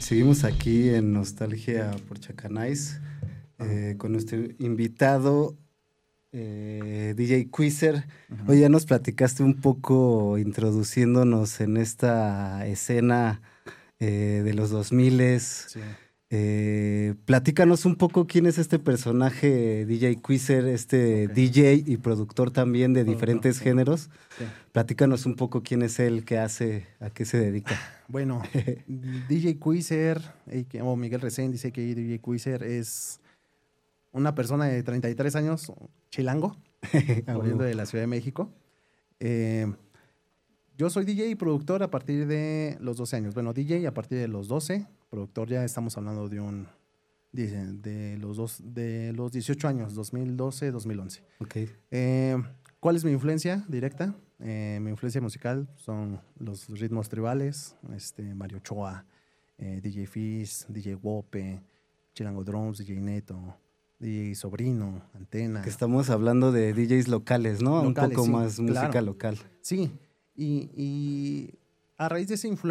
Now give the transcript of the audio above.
Seguimos aquí en Nostalgia por Chacanais con nuestro invitado DJ Queezer. Ujú. Hoy ya nos platicaste un poco introduciéndonos en esta escena de los 2000. Sí, Platícanos un poco quién es este personaje DJ Queezer, este ok. DJ y productor también de Productor, diferentes sí, géneros. sí. Platícanos un poco quién es él, qué hace, a qué se dedica. Bueno, DJ Queezer, o Miguel Resén dice que DJ Queezer es una persona de 33 años, chilango, A oriundo huevo. de la Ciudad de México. Eh, yo soy DJ y productor a partir de los 12 años. Bueno, DJ a partir de los 12, productor ya estamos hablando de los 18 años, 2012, 2011. Ok. Eh, ¿Cuál es mi influencia directa? Mi influencia musical son los ritmos tribales, Mario Ochoa, DJ Fizz, DJ Wope, Chilango Drums, DJ Neto, DJ Sobrino, Que Antena, estamos hablando de DJs locales, ¿no? Un locales, poco sí, más música claro, local. sí. Y a raíz de esa influencia